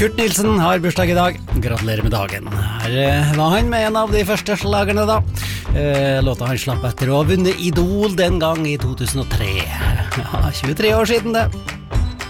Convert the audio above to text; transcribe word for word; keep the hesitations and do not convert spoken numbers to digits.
Kurt Nilsen har bursdag i dag. Gratulerer med dagen. Her var han med en av de første slagerne da. Låta han slapp etter å ha vunnet Idol den gang i to tusen og tre. Ja, tjuetre år siden det.